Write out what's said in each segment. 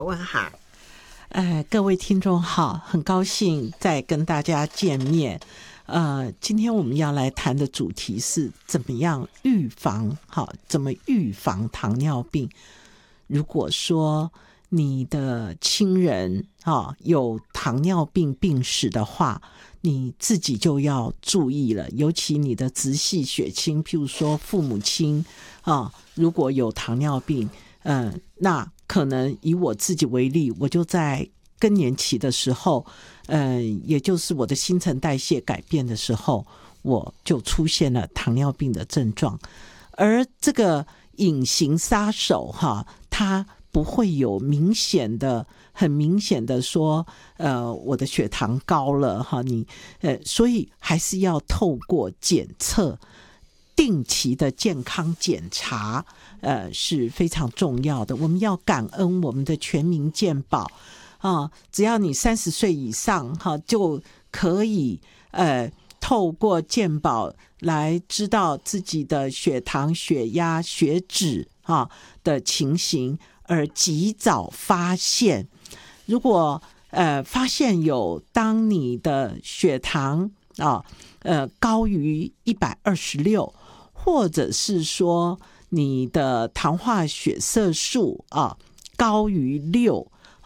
问好。 各位听众好，很高兴再跟大家见面。今天我们要来谈的主题是怎么样预防，怎么预防糖尿病。如果说你的亲人有糖尿病病史的话，你自己就要注意了，尤其你的直系血亲，譬如说父母亲如果有糖尿病，那可能以我自己为例，我就在更年期的时候，也就是我的新陈代谢改变的时候，我就出现了糖尿病的症状。而这个隐形杀手它不会有很明显的说我的血糖高了所以还是要透过检测，定期的健康检查是非常重要的。我们要感恩我们的全民健保只要你30岁以上就可以透过健保来知道自己的血糖、血压、血脂的情形，而及早发现。如果发现当你的血糖高于126，或者是说你的糖化血色素高于6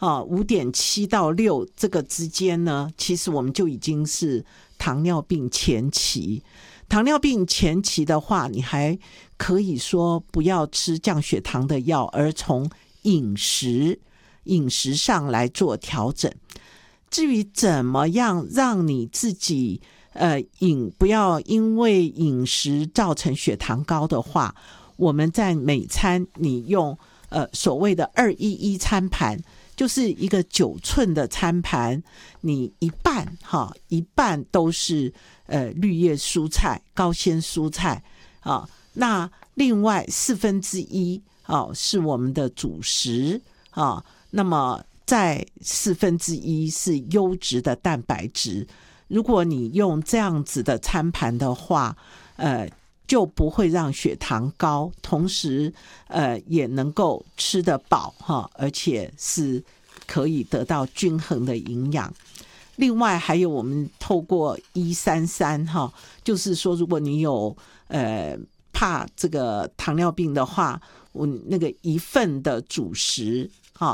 5.7 到6这个之间呢，其实我们就已经是糖尿病前期。糖尿病前期的话，你还可以说不要吃降血糖的药，而从饮食上来做调整。至于怎么样让你自己不要因为饮食造成血糖高的话，我们在每餐你用所谓的211餐盘，就是一个9寸的餐盘，你一半都是绿叶蔬菜、高纤蔬菜那另外1/4是我们的主食那么再1/4是优质的蛋白质。如果你用这样子的餐盘的话就不会让血糖高，同时也能够吃得饱而且是可以得到均衡的营养。另外还有我们透过133就是说如果你有怕这个糖尿病的话，我那个1份的主食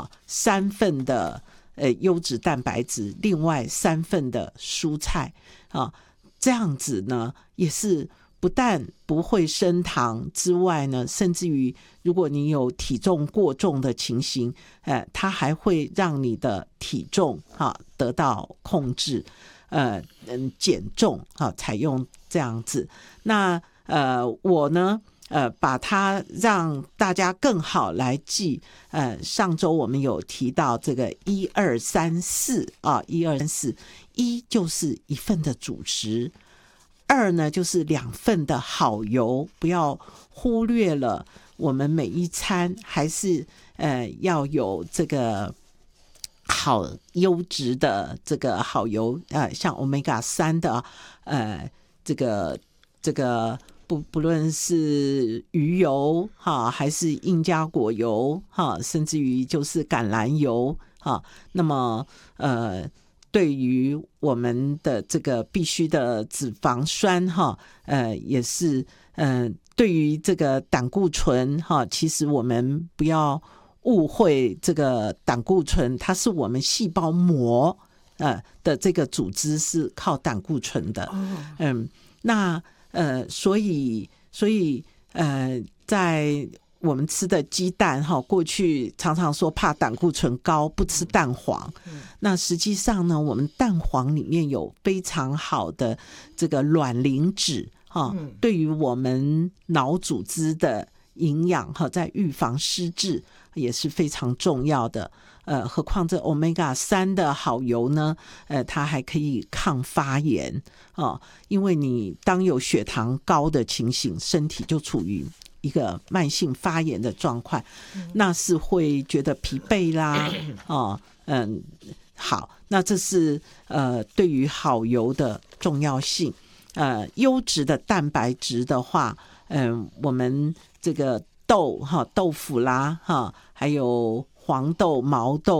3份的优质蛋白质，另外3份的蔬菜这样子呢也是不但不会升糖之外呢，甚至于如果你有体重过重的情形它还会让你的体重得到控制减重采用这样子。那我呢把它让大家更好来记上周我们有提到这个1234 1234，一就是1份的主食，2呢就是2份的好油，不要忽略了我们每一餐还是要有这个好优质的这个好油像 Omega 3的这个不论是鱼油还是印加果油甚至于就是橄榄油那么对于我们的这个必须的脂肪酸也是对于这个胆固醇其实我们不要误会，这个胆固醇它是我们细胞膜的这个组织是靠胆固醇的那所以在我们吃的鸡蛋过去常常说怕胆固醇高不吃蛋黄那实际上呢，我们蛋黄里面有非常好的这个卵磷脂对于我们脑组织的营养在预防失智也是非常重要的何况这 Omega 3的好油呢它还可以抗发炎因为你当有血糖高的情形，身体就处于一个慢性发炎的状况那是会觉得疲惫啦好，那这是对于好油的重要性优质的蛋白质的话我们这个豆腐啦还有黄豆、毛豆